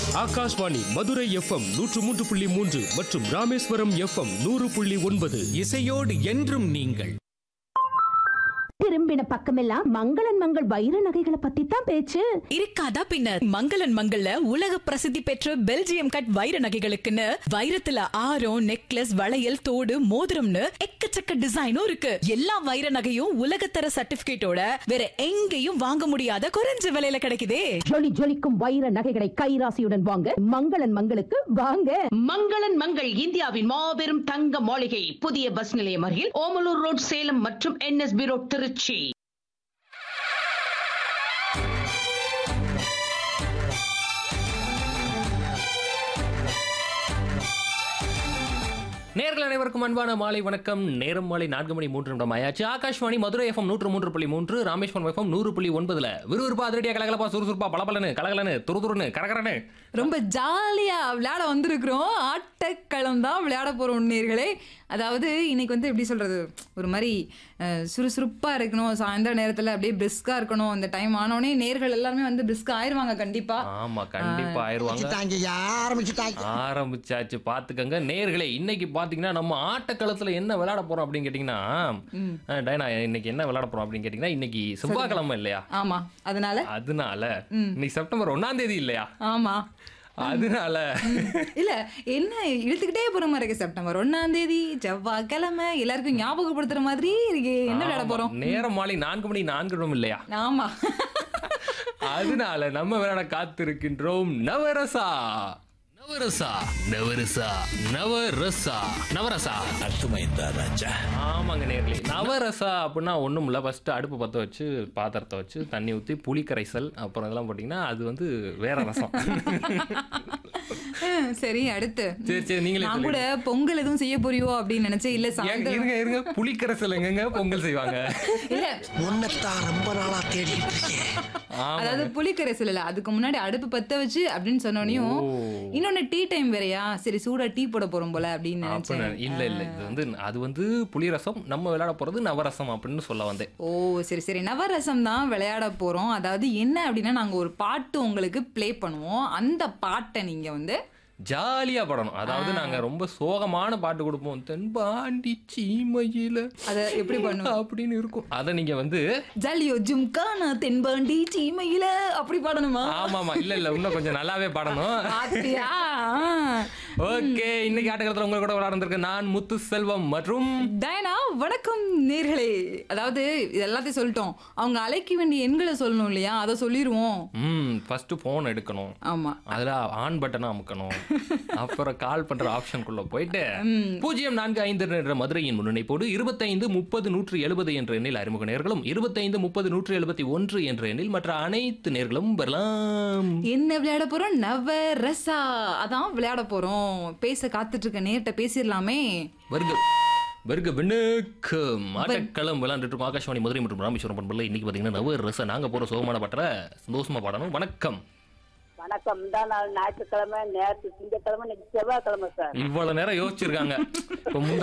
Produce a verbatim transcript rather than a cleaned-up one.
Akashvani Madurai FM நூற்று மூன்று புள்ளி மூன்று மற்றும் ராமேஸ்வரம் எஃப்எம் நூறு புள்ளி ஒன்பது. இசையோடு என்றும் நீங்கள். திரும்பின பக்கமெல்லாம் மங்களன் மங்கள் வைர நகைகளை பத்தி தான் பேச்சு. இருக்காதா பின்ன? மங்களன் மங்கள்ல உலக பிரசித்தி பெற்ற பெல்ஜியம் கட் வைர நகைகளுக்குன்னு வைரத்துல ஆரம், நெக்லஸ், வளையல், தோடு, மோதிரம்னு எக்கச்சக்க டிசைனும் இருக்கு. எல்லா வைர நகையும் உலகத்தர சர்டிபிகேட்டோட வேற எங்கேயும் வாங்க முடியாத குறைஞ்ச விலையில கிடைக்குதே. ஜொலி ஜொலிக்கும் வைர நகைகளை கைராசியுடன் வாங்க மங்களன் மங்களுக்கு வாங்க. மங்களன் மங்கள் இந்தியாவின் மாபெரும் தங்க மாளிகை, புதிய பஸ் நிலையம் அருகில் ஓமலூர் ரோட், சேலம் மற்றும் என்எஸ்பி ரோட், திருச்சி. நேர்கள் அனைவருக்கும் அன்பான மாலை வணக்கம். நேரம் மாலை நான்கு மணி மூன்று நிமிடம் ஆயாச்சு. ஆகாஷ்வாணி மதுரை எஃப்எம் நூற்று மூன்று புள்ளி மூன்று, ராமேஸ்வரம் எஃப்எம் நூறு புள்ளி ஒன்பதுல விறுவிறுப்பா அதிரடியா கலகலப்பா சுறுசுறுப்பா பளபளன்னு கலகலன்னு துருதுருன்னு கரகரன்னு ரொம்ப ஜாலியா விளையாட வந்திருக்கிறோம். ஆட்டக்களம் தான் விளையாட போறோம் நேர்களே. அதாவது இன்னைக்கு வந்து எப்படி சொல்றது, ஒரு மாதிரி சுறுசுறுப்பா இருக்கணும், சாயந்தர நேரத்துல அப்படியே பிரிஸ்கா இருக்கணும். அந்த டைம் ஆனோடனே நேர்கள் எல்லாருமே வந்து பிரிஸ்கா ஆயிருவாங்க கண்டிப்பா. ஆமா, கண்டிப்பா ஆயிருவாங்க. ஆரம்பிச்சாச்சு, பாத்துக்கங்க நேர்களே. இன்னைக்கு பாத்தீங்கன்னா நம்ம ஆட்டக்களத்துல என்ன விளையாட போறோம் அப்படின்னு கேட்டீங்கன்னா, டைனா இன்னைக்கு என்ன விளையாட போறோம் அப்படின்னு கேட்டீங்கன்னா, இன்னைக்கு செவ்வாய்க்கிழமை இல்லையா? ஆமா, அதனால அதனால இன்னைக்கு செப்டம்பர் ஒன்னாம் தேதி இல்லையா? ஆமா, அதனால இல்ல என்ன இழுத்துக்கிட்டே போற மாதிரி இருக்கு. செப்டம்பர் ஒன்னாம் தேதி செவ்வாய்க்கிழமை, எல்லாருக்கும் ஞாபகப்படுத்துற மாதிரி இருக்கு. என்ன விளையாட போறோம்? நேரம் மாலை நான்கு மணி நான்கு நிமிடம் இல்லையா? ஆமா, அதனால நம்ம விளையாட காத்திருக்கின்றோம் நவரசா. நவரசா நவரசா நவரசா நவரசா அர்த்தமைந்தா ராஜா. ஆமாங்க நேர்களே, நவரசா அப்படின்னா ஒன்றும் இல்லை. ஃபர்ஸ்ட் அடுப்பு பற்ற வச்சு பாத்திரத்தை வச்சு தண்ணி ஊற்றி புளி கரைசல் அப்புறம் இதெல்லாம் போட்டிங்கன்னா அது வந்து வேற ரசம். சரி, அடுத்து சரி சரி நீங்களே நான் கூட பொங்கல் எதுவும் செய்ய போறியோ அப்படின்னு நினைச்சேன். இல்ல இருங்க இருங்க, புளி கரைசல் எங்கங்க பொங்கல் செய்வாங்க? இல்ல, உன்னைத்தான் ரொம்ப நாளா தேடிட்டு இருக்கேன். அதாவது புளிக்கரைசல் இல்ல, அதுக்கு முன்னாடி அடுப்பு பத்த வச்சு அப்படின்னு சொன்னோனையும் இன்னொன்னு டீ டைம் வேறையா, சரி சூடா டீ போட போறோம் போல அப்படின்னு நினைச்சேன். இல்ல இல்ல, இது வந்து அது வந்து புளி ரசம், நம்ம விளையாட போறது நவரசம் அப்படின்னு சொல்ல வந்தேன். ஓ சரி சரி, நவரசம் தான் விளையாட போறோம். அதாவது என்ன அப்படின்னா, நாங்க ஒரு பாட்டு உங்களுக்கு பிளே பண்ணுவோம். அந்த பாட்டை நீங்க வந்து ஜாலியா பாடணும். அதாவது நாங்க ரொம்ப சோகமான பாட்டு கொடுப்போம், தென்பாண்டி சீமையில அத எப்படி பண்ணுவோம் அப்படின்னு இருக்கும். அத நீங்க வந்து ஜாலியோ ஜும்கானா தென்பாண்டி சீமையில அப்படி பாடணுமா? ஆமா ஆமா, இல்ல இல்ல, இன்னும் கொஞ்சம் நல்லாவே பாடணும். ஓகே, இன்னைக்கு ஆட்டக்காலத்துல உங்க கூட விளையாடுறதுக்கு நான் முத்து செல்வம் மற்றும் டைனா. வணக்கம் நேர்களே. அதாவது இது எல்லாத்தையும் சொல்லிட்டோம், அவங்க அழைக்க வேண்டிய எண்களை சொல்லணும் இல்லையா, அதை சொல்லிடுவோம். ம் ஃபர்ஸ்ட் போன் எடுக்கணும். ஆமா, அதுல ஆன் பட்டனை அமுக்கணும். அப்புறம் கால் பண்ற ஆப்ஷனுக்குள்ள போயிட்டு பூஜ்ஜியம் நான்கு ஐந்து என்ற மதுரையின் முன்னிணைப்போடு இருபத்தைந்து முப்பது நூற்று எழுபது என்ற எண்ணில் அறிமுக நேர்களும், இருபத்தைந்து முப்பது நூற்று எழுபத்தி ஒன்று என்ற எண்ணில் மற்ற அனைத்து நேர்களும் வரலாம். என்ன விளையாட போறோம்? நவரசா அதான் விளையாட போறோம். பேச காத்துட்டு இருக்க நேர்கிட்ட பேசிடலாமே. வருக வருக வணக்கம். ஆட்டக்களம் விளையாண்டுட்டு இருக்கோம் ஆகாஷ்வாணி மதுரை மற்றும் ராமேஸ்வரம் பண்பல. இன்னைக்கு பாத்தீங்கன்னா நவரசா, நாங்க போற சோகமான பாட்டை சந்தோஷமா பாடணும். வணக்கம். வணக்கம். இந்த நாள் ஞாயிற்றுக்கிழமை, நேற்று திங்கக்கிழமை, இன்னைக்கு செவ்வாய்க்கிழமை சார். இவ்வளவு நேரம் யோசிச்சிருக்காங்க.